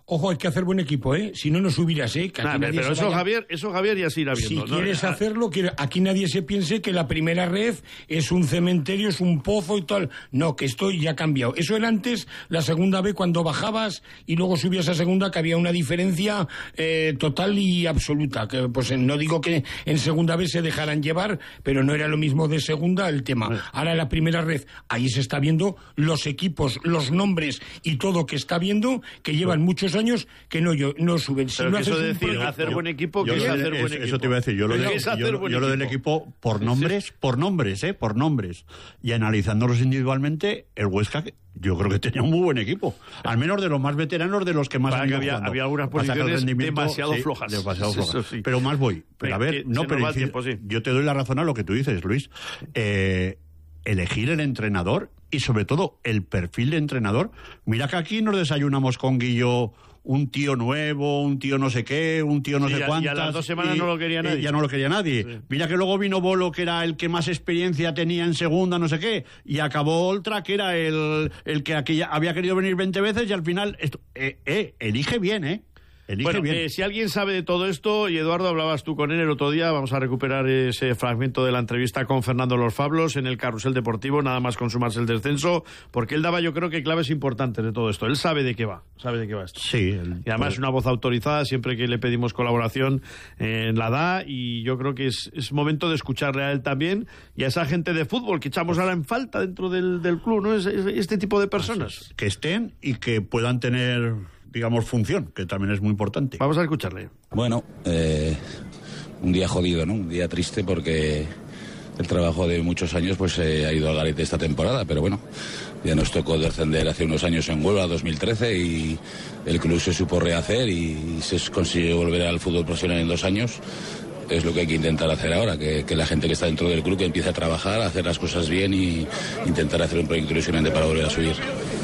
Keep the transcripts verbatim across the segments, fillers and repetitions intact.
Ojo, hay que hacer buen equipo, ¿eh? Si no, no subirás, ¿eh? Que nah, pero eso, vaya... Javier, eso Javier ya se irá viendo. Si ¿no? quieres hacerlo, quiere... aquí nadie se piense que la primera red es un cementerio, es un pozo y tal. No, que esto ya ha cambiado. Eso era antes, la segunda vez, cuando bajabas y luego subías a segunda, que había una diferencia eh, total y absoluta. Que, pues no digo que en segunda vez se dejaran llevar, pero no era lo mismo de segunda el tema. Sí. Ahora la primera red, ahí se está viendo los equipos, los nombres y todo que está viendo, que llevan sí. muchos años que no, yo, no suben. Si pero no que eso de decir, proyecto, hacer buen equipo, yo, que yo es hacer es, buen equipo. Eso te iba a decir, yo lo, de, yo, yo lo del equipo por nombres, sí. por nombres, ¿eh? Por nombres. Y analizándolos individualmente, el Huesca, yo creo que tenía un muy buen equipo. Al menos de los más veteranos, de los que más Para han ido había, jugando. había algunas posiciones demasiado sí, flojas. Demasiado sí, flojas. Sí. Pero más voy. Pero a ver, no, pero decir, tiempo, sí. yo te doy la razón a lo que tú dices, Luis. Eh... elegir el entrenador y sobre todo el perfil de entrenador. Mira que aquí nos desayunamos con Guillo un tío nuevo, un tío no sé qué, un tío no sí, sé cuántas. Y a las dos semanas y, no lo quería nadie. Eh, ya no lo quería nadie. Sí. Mira que luego vino Bolo, que era el que más experiencia tenía en segunda, no sé qué, y acabó Oltra, que era el, el que aquella, había querido venir veinte veces y al final... Esto, eh, eh, elige bien, ¿eh? Elige bueno, bien. Eh, si alguien sabe de todo esto, y Eduardo, hablabas tú con él el otro día, vamos a recuperar ese fragmento de la entrevista con Fernando Los Fablos en el Carrusel Deportivo, nada más consumarse el descenso, porque él daba, yo creo que claves importantes de todo esto. Él sabe de qué va, sabe de qué va esto. Sí. El, y además es una voz autorizada, siempre que le pedimos colaboración eh, la da, y yo creo que es, es momento de escucharle a él también y a esa gente de fútbol que echamos ahora en falta dentro del, del club, ¿no? Es, es este tipo de personas. Que estén y que puedan tener... digamos, función, que también es muy importante. Vamos a escucharle. Bueno, eh, un día jodido, ¿no? Un día triste porque el trabajo de muchos años pues eh, ha ido al garete esta temporada, pero bueno, ya nos tocó descender hace unos años en Huelva, dos mil trece, y el club se supo rehacer y se consiguió volver al fútbol profesional en dos años. Es lo que hay que intentar hacer ahora, que, que la gente que está dentro del club que empiece a trabajar, a hacer las cosas bien y intentar hacer un proyecto ilusionante para volver a subir.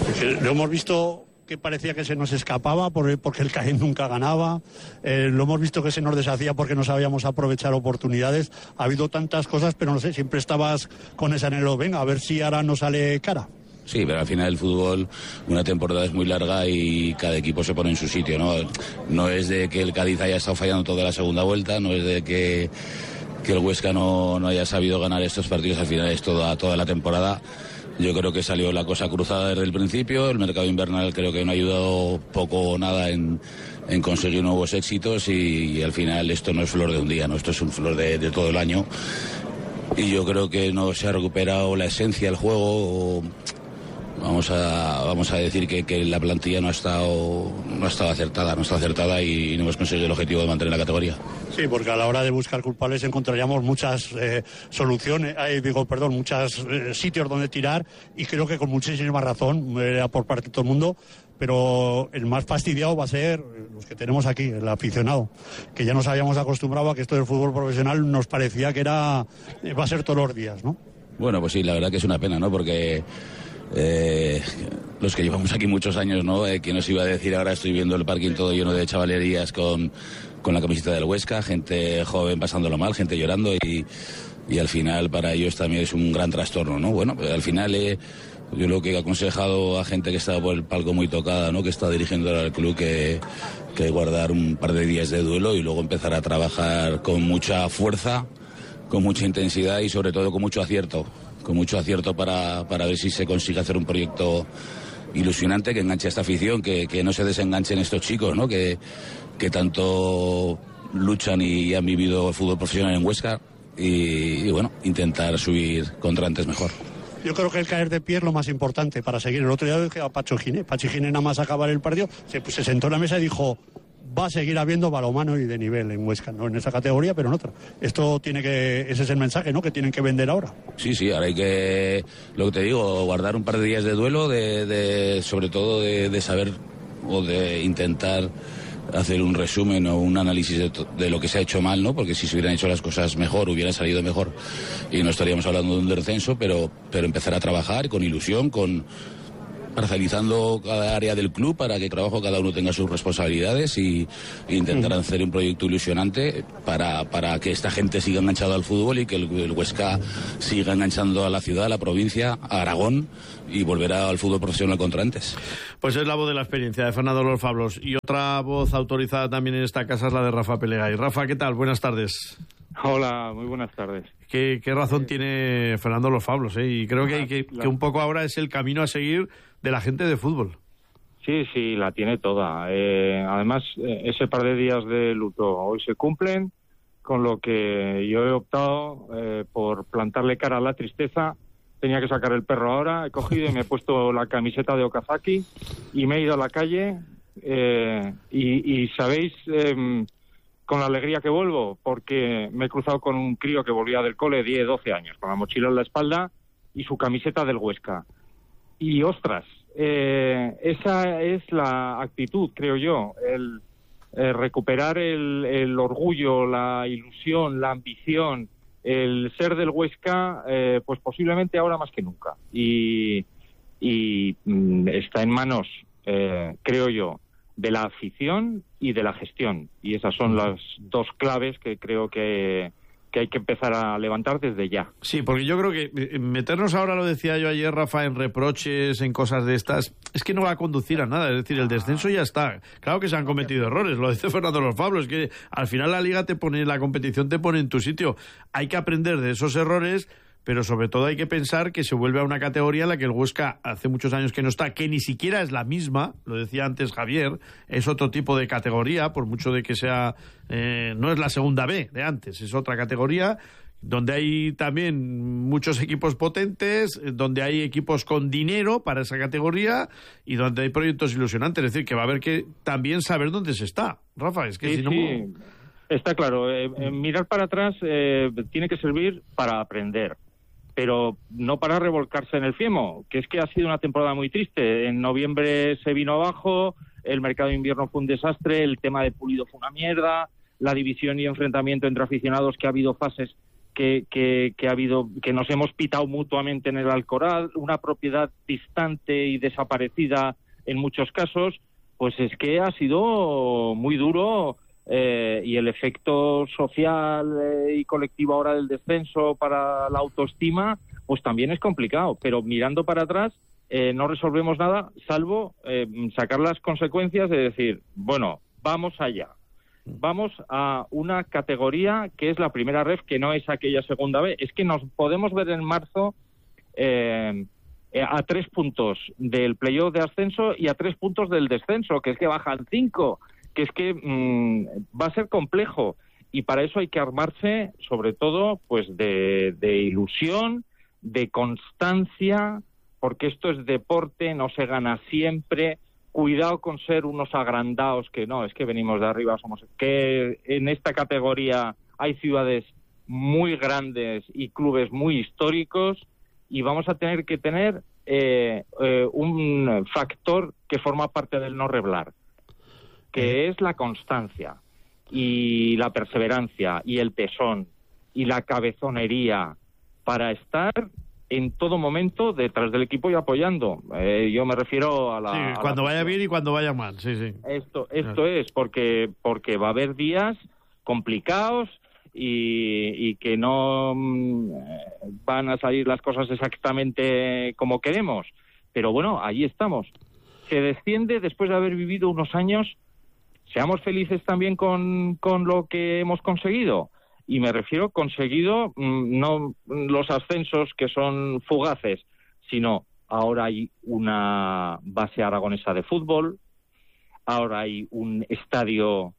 Lo hemos visto... que parecía que se nos escapaba porque el Caen nunca ganaba, eh, lo hemos visto que se nos deshacía porque no sabíamos aprovechar oportunidades. Ha habido tantas cosas, pero no sé, siempre estabas con ese anhelo, venga, a ver si ahora nos sale cara. Sí, pero al final el fútbol, una temporada es muy larga y cada equipo se pone en su sitio, ¿no? No es de que el Cádiz haya estado fallando toda la segunda vuelta, no es de que, que el Huesca no, no haya sabido ganar estos partidos, al final es toda, toda la temporada. Yo creo que salió la cosa cruzada desde el principio, el mercado invernal creo que no ha ayudado poco o nada en, en conseguir nuevos éxitos y, y al final esto no es flor de un día, ¿no? Esto es un flor de, de todo el año y yo creo que no se ha recuperado la esencia del juego. O, vamos a vamos a decir que, que la plantilla no ha estado no ha estado acertada, no está acertada y no hemos conseguido el objetivo de mantener la categoría. Sí, porque a la hora de buscar culpables encontraríamos muchas eh, soluciones, eh, digo, perdón, muchos eh, sitios donde tirar y creo que con muchísima razón eh, por parte de todo el mundo, pero el más fastidiado va a ser los que tenemos aquí, el aficionado, que ya nos habíamos acostumbrado a que esto del fútbol profesional nos parecía que era eh, va a ser todos los días, ¿no? Bueno, pues sí, la verdad que es una pena, ¿no? Porque Eh, los que llevamos aquí muchos años, ¿no? Eh, ¿Quién nos iba a decir? Ahora estoy viendo el parking todo lleno de chavalerías con, con la camiseta del Huesca, gente joven pasándolo mal, gente llorando y, y al final para ellos también es un gran trastorno, ¿no? Bueno, al final eh, yo lo que he aconsejado a gente que estaba por el palco muy tocada, ¿no? Que está dirigiendo al club, que, que guardar un par de días de duelo y luego empezar a trabajar con mucha fuerza, con mucha intensidad y sobre todo con mucho acierto. con mucho acierto para, para ver si se consigue hacer un proyecto ilusionante que enganche a esta afición, que, que no se desenganchen estos chicos, ¿no? Que, que tanto luchan y han vivido el fútbol profesional en Huesca y, y bueno, intentar subir contra antes mejor. Yo creo que el caer de pie es lo más importante para seguir. El otro día dije a Pacho Gine, Pacho Gine nada más acabar el partido, se, pues, se sentó en la mesa y dijo: va a seguir habiendo balonmano y de nivel en Huesca, no en esa categoría, pero en otra. Esto tiene que, ese es el mensaje, ¿no? Que tienen que vender ahora. Sí, sí, ahora hay que, lo que te digo, guardar un par de días de duelo, de, de sobre todo de, de saber o de intentar hacer un resumen o un análisis de, de lo que se ha hecho mal, ¿no? Porque si se hubieran hecho las cosas mejor, hubieran salido mejor y no estaríamos hablando de un descenso, pero, pero empezar a trabajar con ilusión, con parcializando cada área del club para que trabajo cada uno tenga sus responsabilidades y, e intentar hacer un proyecto ilusionante para, para que esta gente siga enganchada al fútbol y que el, el Huesca siga enganchando a la ciudad, a la provincia, a Aragón y volverá al fútbol profesional contra antes. Pues es la voz de la experiencia de Fernando Los Fablos, y otra voz autorizada también en esta casa es la de Rafa Pelegay. Rafa, ¿qué tal? Buenas tardes. Hola, muy buenas tardes. ¿Qué, qué razón tiene Fernando Los Fablos? ¿eh? Y creo que, hay que, que un poco ahora es el camino a seguir de la gente de fútbol. Sí, sí, la tiene toda. Eh, además, eh, ese par de días de luto hoy se cumplen, con lo que yo he optado eh, por plantarle cara a la tristeza. Tenía que sacar el perro ahora, he cogido y me he puesto la camiseta de Okazaki y me he ido a la calle eh, y, y sabéis... Eh, con la alegría que vuelvo, porque me he cruzado con un crío que volvía del cole, diez, doce años, con la mochila en la espalda y su camiseta del Huesca. Y ostras, eh, esa es la actitud, creo yo, el eh, recuperar el, el orgullo, la ilusión, la ambición, el ser del Huesca, eh, pues posiblemente ahora más que nunca. Y, y mm, está en manos, eh, creo yo, de la afición y de la gestión, y esas son las dos claves que creo que, que hay que empezar a levantar desde ya. Sí, porque yo creo que meternos ahora, lo decía yo ayer, Rafa, en reproches, en cosas de estas, es que no va a conducir a nada. Es decir, el descenso ya está. Claro que se han cometido errores, lo dice Fernando Los Fablos, es que al final la liga te pone, la competición te pone en tu sitio. Hay que aprender de esos errores, pero sobre todo hay que pensar que se vuelve a una categoría en la que el Huesca hace muchos años que no está, que ni siquiera es la misma, lo decía antes Javier, es otro tipo de categoría, por mucho de que sea, eh, no es la segunda B de antes, es otra categoría, donde hay también muchos equipos potentes, donde hay equipos con dinero para esa categoría y donde hay proyectos ilusionantes, es decir, que va a haber que también saber dónde se está. Rafa, es que sí, si no... Sí. Está claro, eh, eh, mirar para atrás eh, tiene que servir para aprender, pero no para revolcarse en el fiemo, que es que ha sido una temporada muy triste. En noviembre se vino abajo, el mercado de invierno fue un desastre, el tema de Pulido fue una mierda, la división y enfrentamiento entre aficionados, que ha habido fases que, que, que ha habido, que nos hemos pitado mutuamente en el Alcoraz, una propiedad distante y desaparecida en muchos casos, pues es que ha sido muy duro. Eh, y el efecto social eh, y colectivo ahora del descenso para la autoestima, pues también es complicado, pero mirando para atrás eh, no resolvemos nada, salvo eh, sacar las consecuencias de decir, bueno, vamos allá, vamos a una categoría que es la primera ref, que no es aquella segunda B. Es que nos podemos ver en marzo eh, a tres puntos del playoff de ascenso y a tres puntos del descenso, que es que bajan cinco, que es que mmm, va a ser complejo, y para eso hay que armarse sobre todo pues de, de ilusión, de constancia, porque esto es deporte, no se gana siempre. Cuidado con ser unos agrandados, que no, es que venimos de arriba, somos que en esta categoría hay ciudades muy grandes y clubes muy históricos, y vamos a tener que tener eh, eh, un factor que forma parte del no reblar, que es la constancia y la perseverancia y el tesón y la cabezonería para estar en todo momento detrás del equipo y apoyando. Eh, yo me refiero a la... Sí, a cuando la vaya bien y cuando vaya mal, sí, sí. Esto, esto es, porque, porque va a haber días complicados y, y que no mm, van a salir las cosas exactamente como queremos. Pero bueno, ahí estamos. Se desciende después de haber vivido unos años. Seamos felices también con, con lo que hemos conseguido. Y me refiero conseguido, mmm, no los ascensos que son fugaces, sino ahora hay una base aragonesa de fútbol, ahora hay un estadio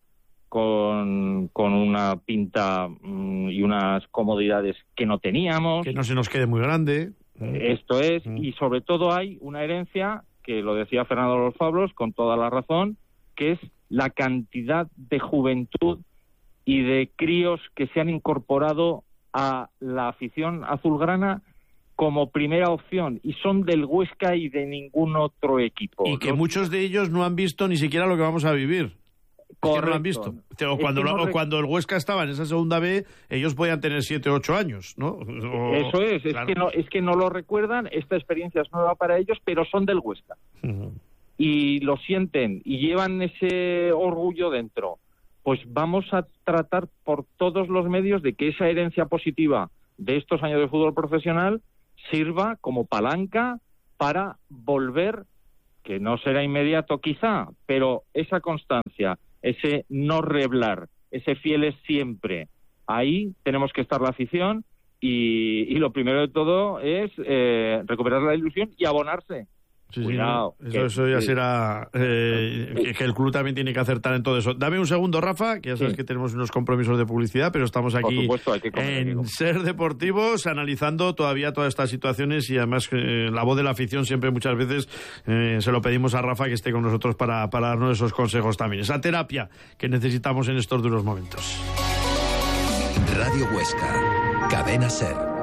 con, con una pinta mmm, y unas comodidades que no teníamos. Que no se nos quede muy grande. Esto es, mm. y sobre todo hay una herencia, que lo decía Fernando Los Fablos con toda la razón, que es la cantidad de juventud y de críos que se han incorporado a la afición azulgrana como primera opción, y son del Huesca y de ningún otro equipo. Y que Los... muchos de ellos no han visto ni siquiera lo que vamos a vivir. que no lo han visto. O cuando, lo, o cuando el Huesca estaba en esa segunda B, ellos podían tener siete o ocho años, ¿no? O, Eso es, es, claro. que no, es que no lo recuerdan, esta experiencia es nueva para ellos, pero son del Huesca. Uh-huh. Y lo sienten y llevan ese orgullo dentro. Pues vamos a tratar por todos los medios de que esa herencia positiva de estos años de fútbol profesional sirva como palanca para volver, que no será inmediato quizá, pero esa constancia, ese no reblar, ese fieles siempre. Ahí tenemos que estar la afición y, y lo primero de todo es eh, recuperar la ilusión y abonarse. Sí, Cuidado, sí, eso, que, eso ya sí. será eh, que, que el club también tiene que acertar en todo eso. Dame un segundo, Rafa, que ya sabes sí. que tenemos unos compromisos de publicidad, pero estamos aquí supuesto, hay que comer, en amigo. Ser Deportivos, analizando todavía todas estas situaciones y además eh, la voz de la afición siempre muchas veces eh, se lo pedimos a Rafa que esté con nosotros para, para darnos esos consejos también. Esa terapia que necesitamos en estos duros momentos. Radio Huesca, Cadena Ser.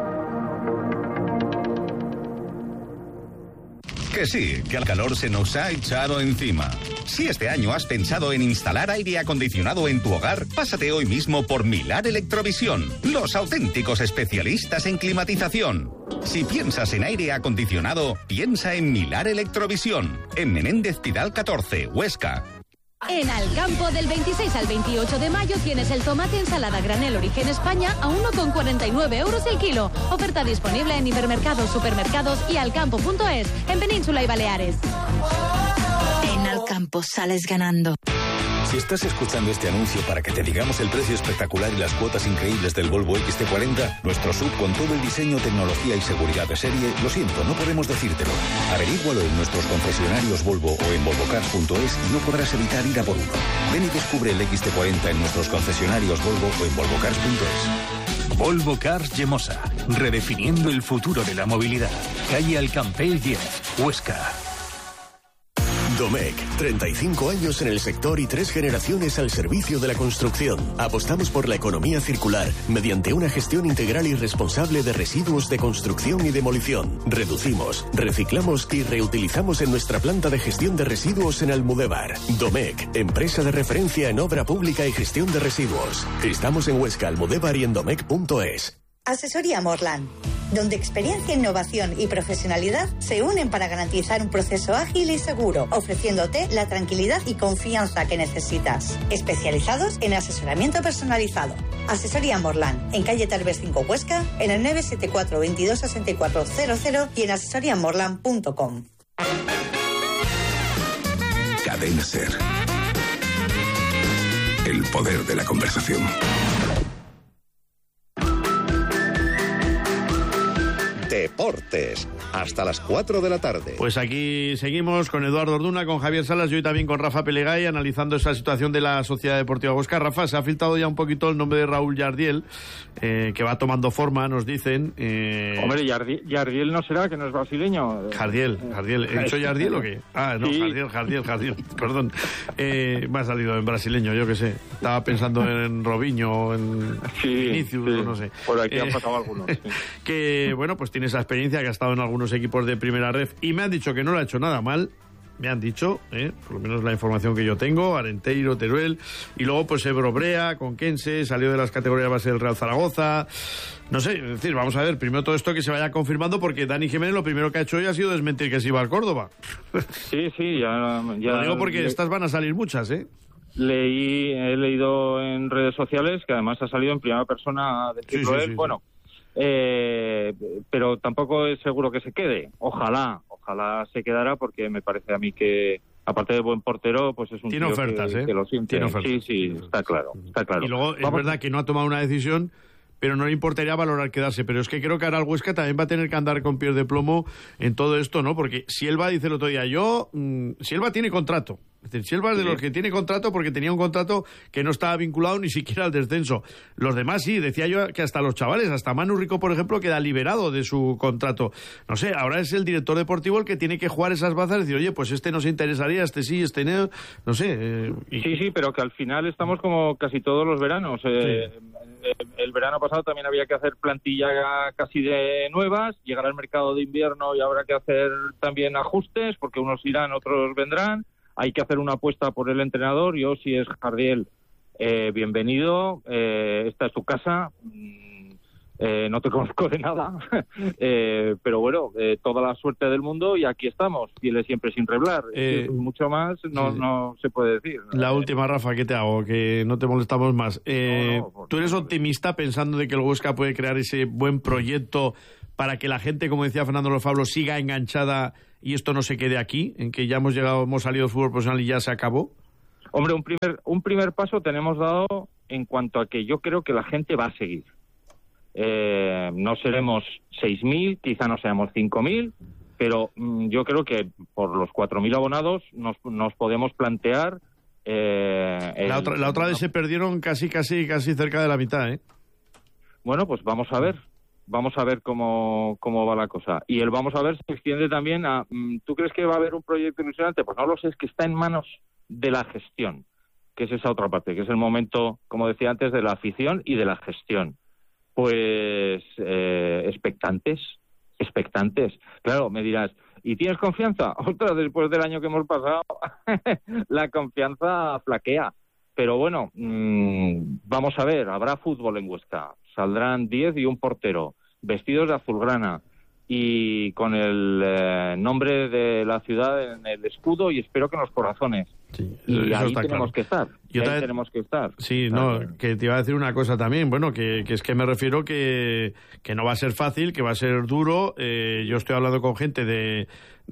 Que sí, que el calor se nos ha echado encima. Si este año has pensado en instalar aire acondicionado en tu hogar, pásate hoy mismo por Milar Electrovisión, los auténticos especialistas en climatización. Si piensas en aire acondicionado, piensa en Milar Electrovisión, en Menéndez Pidal catorce, Huesca. En Alcampo, del veintiséis al veintiocho de mayo, tienes el tomate ensalada granel Origen España a uno con cuarenta y nueve euros el kilo. Oferta disponible en hipermercados, supermercados y alcampo punto es, en Península y Baleares. En Alcampo sales ganando. Si estás escuchando este anuncio para que te digamos el precio espectacular y las cuotas increíbles del Volvo X C cuarenta, nuestro sub con todo el diseño, tecnología y seguridad de serie, lo siento, no podemos decírtelo. Averígualo en nuestros concesionarios Volvo o en volvocars punto es y no podrás evitar ir a por uno. Ven y descubre el X C cuarenta en nuestros concesionarios Volvo o en volvocars punto es. Volvo Cars Yemosa, redefiniendo el futuro de la movilidad. Calle Alcampell diez, Huesca. Domecq, treinta y cinco años en el sector y tres generaciones al servicio de la construcción. Apostamos por la economía circular mediante una gestión integral y responsable de residuos de construcción y demolición. Reducimos, reciclamos y reutilizamos en nuestra planta de gestión de residuos en Almudévar. Domecq, empresa de referencia en obra pública y gestión de residuos. Estamos en Huesca, Almudévar y en domecq punto es. Asesoría Morland, donde experiencia, innovación y profesionalidad se unen para garantizar un proceso ágil y seguro, ofreciéndote la tranquilidad y confianza que necesitas. Especializados en asesoramiento personalizado. Asesoría Morland, en calle Tarbes cinco Huesca, en el nueve siete cuatro, veintidós sesenta y cuatro cero cero y en asesoría morland punto com. Cadena Ser. El poder de la conversación. Deportes, hasta las cuatro de la tarde. Pues aquí seguimos con Eduardo Orduna, con Javier Salas y hoy también con Rafa Pelegay, analizando esa situación de la Sociedad Deportiva Huesca. Rafa, se ha filtrado ya un poquito el nombre de Raúl Jardiel, eh, que va tomando forma, nos dicen. Eh... Hombre, Jardiel, Jardiel no será, que no es brasileño. Jardiel, Jardiel. ¿He dicho Jardiel o qué? Ah, no, sí. Jardiel, Jardiel, Jardiel, perdón. Eh, me ha salido en brasileño, yo qué sé. Estaba pensando en Robinho, en sí, Vinicius, sí. no sé. Por aquí eh, han pasado algunos. Sí. Que, bueno, pues tiene esa experiencia, que ha estado en algunos equipos de primera ref y me han dicho que no lo ha hecho nada mal. Me han dicho, eh, por lo menos la información que yo tengo, Arenteiro, Teruel, y luego pues Ebro Brea, Conquense, salió de las categorías base del Real Zaragoza. No sé, es decir, vamos a ver, primero todo esto que se vaya confirmando, porque Dani Jiménez lo primero que ha hecho hoy ha sido desmentir que se iba al Córdoba. Sí, sí, ya... ya lo digo porque le... estas van a salir muchas, ¿eh? Leí, he leído en redes sociales que además ha salido en primera persona decirlo sí, sí, él, sí, bueno... Sí. Eh, pero tampoco es seguro que se quede. Ojalá, ojalá se quedara, porque me parece a mí que, aparte de buen portero, pues es un Tiene tío ofertas, que, ¿eh? que lo siente. Tiene ofertas. Sí, sí, está claro, está claro. Y luego es Vamos... verdad que no ha tomado una decisión, pero no le importaría valorar quedarse. Pero es que creo que ahora el Huesca también va a tener que andar con pies de plomo en todo esto, ¿no? Porque si Elba dice el otro día, yo, mmm, si Elba tiene contrato. Es decir, Silva es de los que tiene contrato, porque tenía un contrato que no estaba vinculado ni siquiera al descenso. Los demás sí, decía yo que hasta los chavales, hasta Manu Rico, por ejemplo, queda liberado de su contrato. No sé, ahora es el director deportivo el que tiene que jugar esas bazas y decir, oye, pues este nos interesaría, este sí, este no, no sé. Eh, y... Sí, sí, pero que al final estamos como casi todos los veranos. Eh, sí. El verano pasado también había que hacer plantilla casi de nuevas, llegar al mercado de invierno y habrá que hacer también ajustes, porque unos irán, otros vendrán. hay que hacer una apuesta por el entrenador. Yo, si es Jardiel, eh, bienvenido, eh, esta es tu casa. Eh, no te conozco de nada, eh, pero bueno, eh, toda la suerte del mundo y aquí estamos, fieles siempre sin reblar. Eh, es mucho más no, sí. no se puede decir. La última, Rafa, ¿qué te hago? Que no te molestamos más. Eh, No, no, ¿Tú eres optimista pensando de que el Huesca puede crear ese buen proyecto para que la gente, como decía Fernando Los Fablos, siga enganchada y esto no se quede aquí, en que ya hemos llegado, hemos salido del fútbol profesional y ya se acabó? Hombre, un primer, un primer paso tenemos dado en cuanto a que yo creo que la gente va a seguir. Eh, no seremos seis mil, quizá no seamos cinco mil, pero mmm, yo creo que por los cuatro mil abonados nos, nos podemos plantear... Eh, el, la, otra, la otra vez se perdieron casi, casi, casi cerca de la mitad, ¿eh? Bueno, pues vamos a ver. Vamos a ver cómo, cómo va la cosa. Y el vamos a ver se extiende también a... ¿Tú crees que va a haber un proyecto ilusionante? Pues no lo sé, es que está en manos de la gestión, que es esa otra parte, que es el momento, como decía antes, de la afición y de la gestión. Pues eh, expectantes, expectantes. Claro, me dirás, ¿y tienes confianza? Ostras, después del año que hemos pasado, la confianza flaquea. Pero bueno, mmm, vamos a ver, habrá fútbol en Huesca. Saldrán diez y un portero, vestidos de azulgrana y con el eh, nombre de la ciudad en el escudo y espero que en los corazones. Sí, y ahí tenemos claro. que estar. Yo ahí también... tenemos que estar. Sí, no, que te iba a decir una cosa también, bueno, que, que es que me refiero que, que no va a ser fácil, que va a ser duro. Eh, yo estoy hablando con gente de,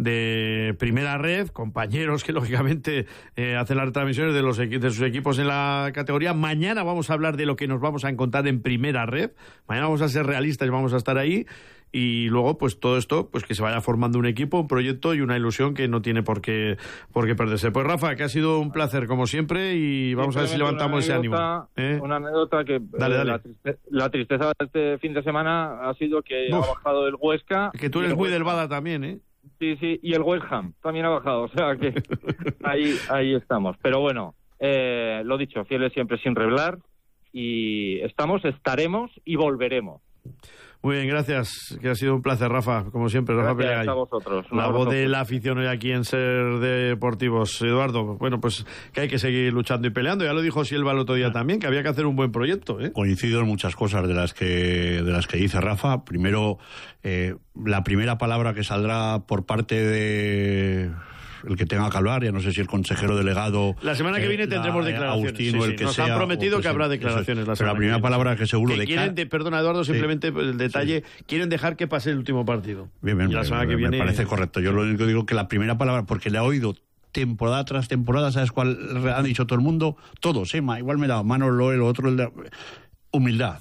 de primera red, compañeros que lógicamente eh, hacen las transmisiones de, los equi- de sus equipos en la categoría. Mañana vamos a hablar de lo que nos vamos a encontrar en primera red. Mañana vamos a ser realistas y vamos a estar ahí. Y luego, pues todo esto, pues que se vaya formando un equipo, un proyecto y una ilusión que no tiene por qué, por qué perderse. Pues Rafa, que ha sido un placer como siempre y vamos a ver si levantamos ese ánimo. ¿Eh? Una anécdota que dale, eh, dale. La, triste, la tristeza de este fin de semana ha sido que Uf, ha bajado el Huesca. Que tú eres muy del Bada también, ¿eh? Sí, sí, y el West Ham también ha bajado, o sea que ahí, ahí estamos. Pero bueno, eh, lo dicho, fieles siempre sin reblar y estamos, estaremos y volveremos. Muy bien, gracias, que ha sido un placer, Rafa, como siempre, Rafa Gracias Pelegay. a vosotros. La voz de la afición hoy aquí en Ser Deportivos. Eduardo, bueno, pues que hay que seguir luchando y peleando, ya lo dijo Silva el otro día también, que había que hacer un buen proyecto, ¿eh? Coincido en muchas cosas de las que, de las que dice Rafa. Primero, eh, la primera palabra que saldrá por parte de... el que tenga que hablar, ya no sé si el consejero delegado... La semana que eh, viene tendremos la, declaraciones. Agustín, sí, o el sí. que Nos sea, han prometido que que habrá sea, declaraciones es. la Pero semana la primera que palabra que seguro... Que de quieren, ca... de, perdona Eduardo, simplemente sí. el detalle, sí. quieren dejar que pase el último partido. Bien, bien, y la semana me, que viene... me parece correcto. Yo lo único que digo que la primera palabra, porque le he oído temporada tras temporada, ¿sabes cuál han dicho todo el mundo? Todos, ¿eh? Igual me da mano lo el otro, el de... humildad.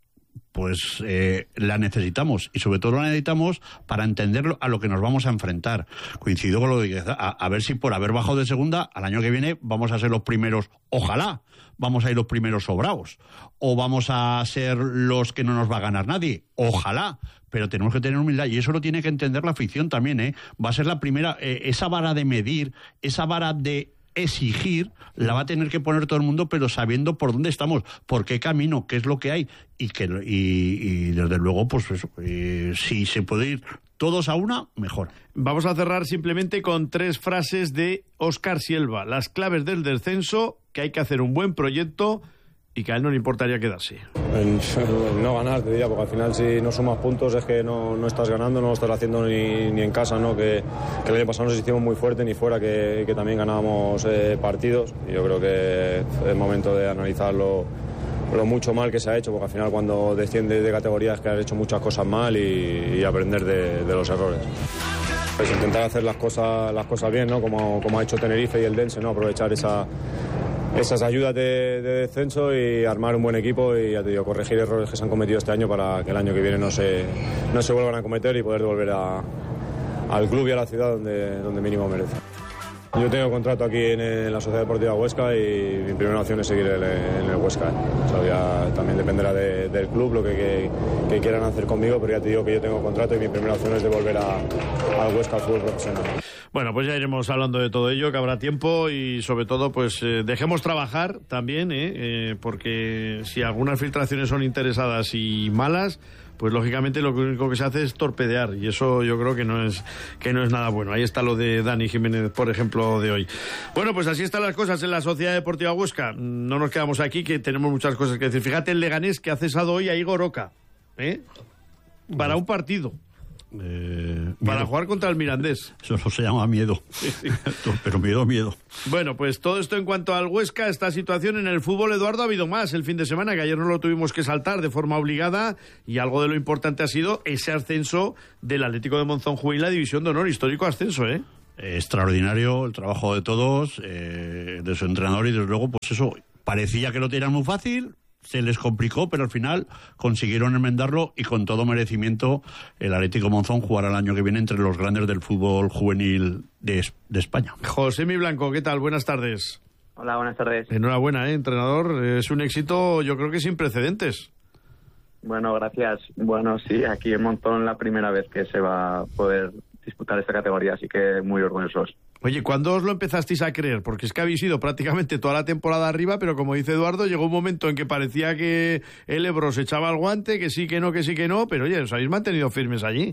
Pues eh, la necesitamos y sobre todo la necesitamos para entenderlo a lo que nos vamos a enfrentar. Coincido con lo de a, a ver si por haber bajado de segunda al año que viene vamos a ser los primeros, ojalá vamos a ir los primeros sobrados o vamos a ser los que no nos va a ganar nadie, ojalá, pero tenemos que tener humildad y eso lo tiene que entender la afición también, ¿eh? Va a ser la primera, eh, esa vara de medir, esa vara de exigir, la va a tener que poner todo el mundo, pero sabiendo por dónde estamos, por qué camino, qué es lo que hay, y que y, y desde luego, pues eso, eh, si se puede ir todos a una, mejor. Vamos a cerrar simplemente con tres frases de Óscar Silva, las claves del descenso, que hay que hacer un buen proyecto y que a él no le importaría quedarse. El, el no ganar, te diría, porque al final si no sumas puntos es que no, no estás ganando, no lo estás haciendo ni, ni en casa, ¿no? Que, que el año pasado nos hicimos muy fuerte, ni fuera, que, que también ganábamos eh, partidos. Y yo creo que es momento de analizarlo lo mucho mal que se ha hecho, porque al final cuando desciendes de categorías es que has hecho muchas cosas mal y, y aprender de, de los errores. Pues intentar hacer las cosas, las cosas bien, ¿no? Como, como ha hecho Tenerife y el Dense, ¿no? Aprovechar esa... esas ayudas de, de descenso y armar un buen equipo y, ya te digo, corregir errores que se han cometido este año para que el año que viene no se, no se vuelvan a cometer y poder devolver a, al club y a la ciudad donde, donde mínimo merece. Yo tengo contrato aquí en, en la Sociedad Deportiva Huesca y mi primera opción es seguir en, en el Huesca. ¿eh? O sea, ya también dependerá de, del club lo que, que, que quieran hacer conmigo, pero ya te digo que yo tengo contrato y mi primera opción es devolver a, al Huesca al fútbol profesional. Bueno, pues ya iremos hablando de todo ello, que habrá tiempo y sobre todo pues eh, dejemos trabajar también, ¿eh? Eh, porque si algunas filtraciones son interesadas y malas, pues lógicamente lo único que se hace es torpedear, y eso yo creo que no es que no es nada bueno. Ahí está lo de Dani Jiménez, por ejemplo, de hoy. Bueno, pues así están las cosas en la Sociedad Deportiva Huesca. No nos quedamos aquí, que tenemos muchas cosas que decir. Fíjate el Leganés que ha cesado hoy a Igor Oca, ¿eh? Para un partido. Eh, para miedo. jugar contra el Mirandés. Eso se llama miedo. Sí, sí. Pero miedo, miedo. Bueno, pues todo esto en cuanto al Huesca. Esta situación en el fútbol, Eduardo, ha habido más el fin de semana, que ayer no lo tuvimos que saltar de forma obligada, y algo de lo importante ha sido ese ascenso del Atlético de Monzón Juvenil, la División de Honor, histórico ascenso, ¿eh? Extraordinario el trabajo de todos, eh, de su entrenador, y desde luego, pues eso, parecía que lo tenían muy fácil. Se les complicó, pero al final consiguieron enmendarlo, y con todo merecimiento el Atlético Monzón jugará el año que viene entre los grandes del fútbol juvenil de, de España. Josemi Blanco, ¿qué tal? Buenas tardes. Hola, buenas tardes. Enhorabuena, ¿eh, entrenador? Es un éxito, yo creo que sin precedentes. Bueno, gracias. Bueno, sí, aquí en Monzón la primera vez que se va a poder disputar esta categoría, así que muy orgullosos. Oye, ¿cuándo os lo empezasteis a creer? Porque es que habéis ido prácticamente toda la temporada arriba, pero como dice Eduardo, llegó un momento en que parecía que el Ebro se echaba el guante, que sí, que no, que sí, que no, pero oye, os habéis mantenido firmes allí.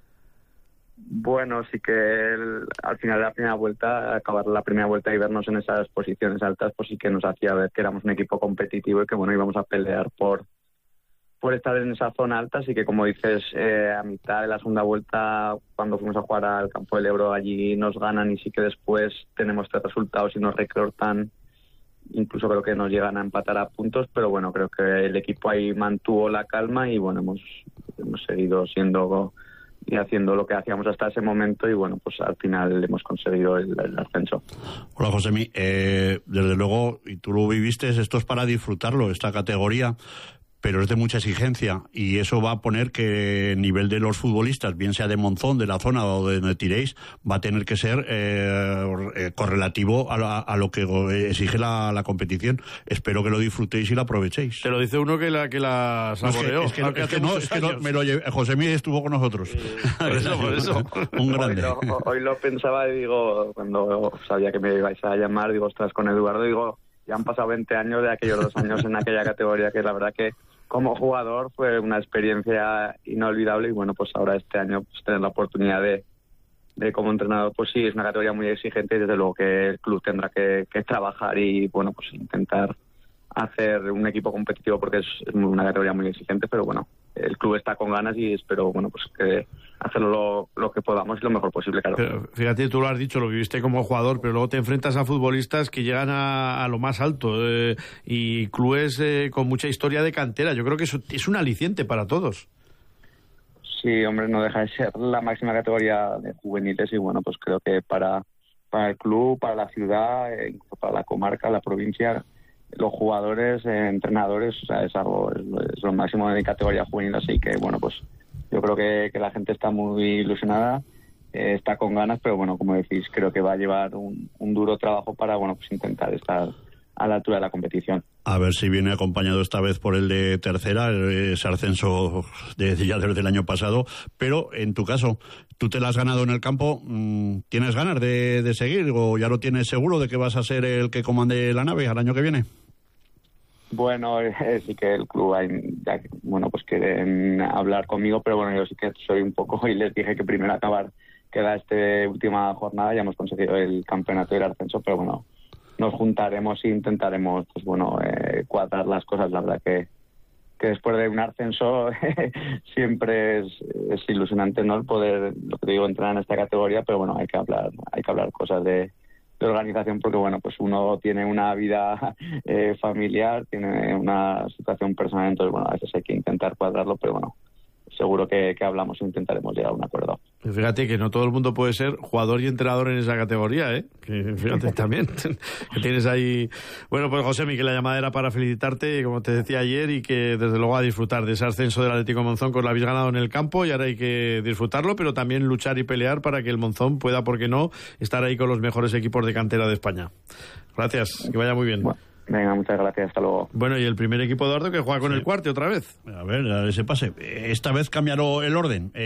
Bueno, sí que el, al final de la primera vuelta, acabar la primera vuelta y vernos en esas posiciones altas, pues sí que nos hacía ver que éramos un equipo competitivo y que, bueno, íbamos a pelear por por estar en esa zona alta. Así que, como dices, eh, a mitad de la segunda vuelta, cuando fuimos a jugar al campo del Ebro, allí nos ganan, y sí que después tenemos tres resultados y nos recortan, incluso creo que nos llegan a empatar a puntos, pero bueno, creo que el equipo ahí mantuvo la calma y bueno, hemos, hemos seguido siendo y haciendo lo que hacíamos hasta ese momento, y bueno, pues al final hemos conseguido el, el ascenso. Hola, Josemi, eh, desde luego, y tú lo viviste, esto es para disfrutarlo, esta categoría, pero es de mucha exigencia, y eso va a poner que el nivel de los futbolistas, bien sea de Monzón, de la zona o de donde tiréis, va a tener que ser eh, correlativo a, la, a lo que exige la, la competición. Espero que lo disfrutéis y lo aprovechéis. Te lo dice uno que la que la saboreó. No, es que, es que, es que no, es que no, me lo llevé, Josemi estuvo con nosotros. Sí, por eso, por eso. Un grande. Hoy lo, hoy lo pensaba y digo, cuando sabía que me ibais a llamar, digo, ostras, con Eduardo, digo, ya han pasado veinte años de aquellos dos años en aquella categoría, que la verdad que como jugador fue una experiencia inolvidable, y bueno, pues ahora este año pues tener la oportunidad de, de como entrenador, pues sí, es una categoría muy exigente, y desde luego que el club tendrá que, que trabajar y bueno, pues intentar hacer un equipo competitivo, porque es, es una categoría muy exigente, pero bueno, el club está con ganas y espero, bueno, pues que hacerlo lo, lo que podamos y lo mejor posible, claro. Pero fíjate, tú lo has dicho, lo viviste como jugador, pero luego te enfrentas a futbolistas que llegan a, a lo más alto, eh, y clubes eh, con mucha historia de cantera. Yo creo que eso es un aliciente para todos. Sí, hombre, no deja de ser la máxima categoría de juveniles, y bueno, pues creo que para, para el club, para la ciudad, eh, incluso para la comarca, la provincia, los jugadores, eh, entrenadores, o sea, es algo, es, es lo máximo de categoría juvenil, así que bueno, pues yo creo que, que la gente está muy ilusionada, eh, está con ganas, pero bueno, como decís, creo que va a llevar un, un duro trabajo para, bueno, pues intentar estar a la altura de la competición. A ver si viene acompañado esta vez por el de tercera, ese ascenso de, ya desde el año pasado. Pero en tu caso, tú te la has ganado en el campo, ¿tienes ganas de, de seguir o ya lo tienes seguro de que vas a ser el que comande la nave al año que viene? Bueno, eh, sí que el club hay, ya, bueno, pues quieren hablar conmigo, pero bueno, yo sí que soy un poco, y les dije que primero acabar, queda esta última jornada, ya hemos conseguido el campeonato y el ascenso, pero bueno, nos juntaremos e intentaremos, pues bueno, eh, cuadrar las cosas. La verdad que, que después de un ascenso siempre es, es ilusionante, ¿no?, el poder, lo que te digo, entrar en esta categoría, pero bueno, hay que hablar, hay que hablar cosas de, de organización, porque bueno, pues uno tiene una vida eh, familiar, tiene una situación personal, entonces bueno, a veces hay que intentar cuadrarlo, pero bueno, seguro que, que hablamos e intentaremos llegar a un acuerdo. Fíjate que no todo el mundo puede ser jugador y entrenador en esa categoría, ¿eh? Que fíjate también que tienes ahí. Bueno, pues Josemi, que la llamada era para felicitarte, como te decía ayer, y que desde luego a disfrutar de ese ascenso del Atlético Monzón, que os lo habéis ganado en el campo, y ahora hay que disfrutarlo, pero también luchar y pelear para que el Monzón pueda, por qué no, estar ahí con los mejores equipos de cantera de España. Gracias, que vaya muy bien. Bueno. Venga, muchas gracias, hasta luego. Bueno, y el primer equipo, Eduardo, que juega con sí. el cuarto otra vez. A ver, a ese pase. Esta vez cambiaron el orden. Eh,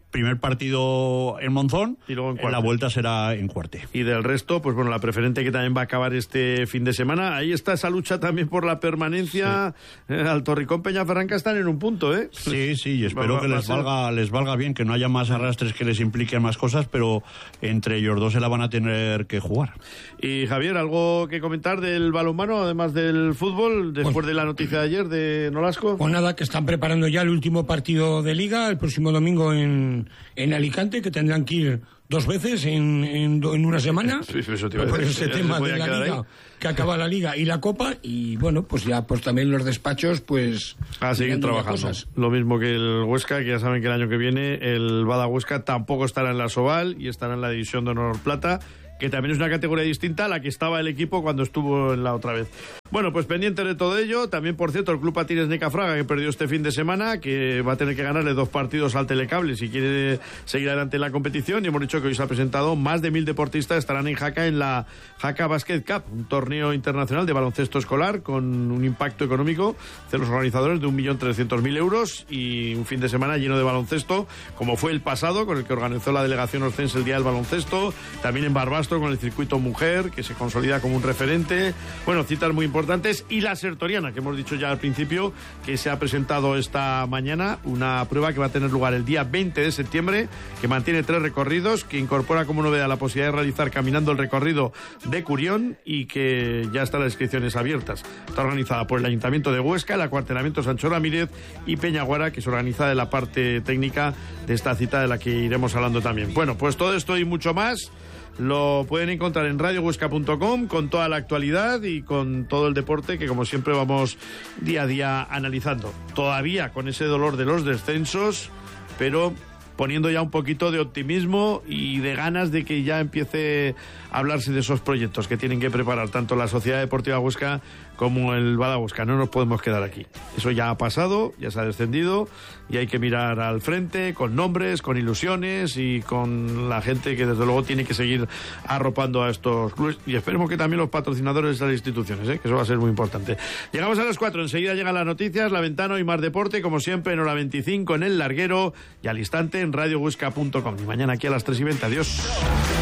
primer partido en Monzón, y luego en, en la vuelta será en Cuarte. Y del resto, pues bueno, la preferente que también va a acabar este fin de semana. Ahí está esa lucha también por la permanencia. Sí. Eh, Alto Ricón, Peñaferranca están en un punto, ¿eh? Sí, sí, y espero va, que va les valga, les valga bien, que no haya más arrastres que les impliquen más cosas, pero entre ellos dos se la van a tener que jugar. Y Javier, ¿algo que comentar del balonmano, además del fútbol, después pues, de la noticia de ayer de Nolasco? Pues nada, que están preparando ya el último partido de Liga, el próximo domingo en, en Alicante, que tendrán que ir dos veces en, en, en una semana. Sí, eso te iba a por decir. ese tema de la Liga, ahí. Que acaba la Liga y la Copa, y bueno, pues ya pues también los despachos, pues... A seguir trabajando. Cosas. Lo mismo que el Huesca, que ya saben que el año que viene el Bada Huesca tampoco estará en la Sobal y estará en la División de Honor Plata, que también es una categoría distinta a la que estaba el equipo cuando estuvo en la otra vez. Bueno, pues pendiente de todo ello, también por cierto el Club Patines Necafraga, que perdió este fin de semana, que va a tener que ganarle dos partidos al Telecable si quiere seguir adelante en la competición, y hemos dicho que hoy se ha presentado, más de mil deportistas estarán en Jaca en la Jaca Basket Cup, un torneo internacional de baloncesto escolar con un impacto económico de los organizadores de un millón trescientos mil euros, y un fin de semana lleno de baloncesto, como fue el pasado, con el que organizó la delegación oscense el Día del Baloncesto, también en Barbastro con el circuito mujer, que se consolida como un referente. Bueno, citas muy importantes. Y la Sertoriana, que hemos dicho ya al principio, que se ha presentado esta mañana, una prueba que va a tener lugar el día veinte de septiembre, que mantiene tres recorridos, que incorpora como novedad la posibilidad de realizar caminando el recorrido de Curión, y que ya están las inscripciones abiertas. Está organizada por el Ayuntamiento de Huesca, el Acuartelamiento Sancho Ramírez y Peñaguara, que se organiza de la parte técnica de esta cita, de la que iremos hablando también. Bueno, pues todo esto y mucho más lo pueden encontrar en radio huesca punto com, con toda la actualidad y con todo el deporte que, como siempre, vamos día a día analizando. Todavía con ese dolor de los descensos, pero poniendo ya un poquito de optimismo y de ganas de que ya empiece a hablarse de esos proyectos que tienen que preparar tanto la Sociedad Deportiva Huesca como el Bada Huesca. No nos podemos quedar aquí. Eso ya ha pasado, ya se ha descendido, y hay que mirar al frente con nombres, con ilusiones y con la gente que desde luego tiene que seguir arropando a estos clubes, y esperemos que también los patrocinadores de las instituciones, ¿eh? Que eso va a ser muy importante. Llegamos a las cuatro, enseguida llegan las noticias, La Ventana y Más Deporte, como siempre en hora veinticinco en El Larguero, y al instante en radio huesca punto com. Y mañana aquí a las tres y veinte. Adiós.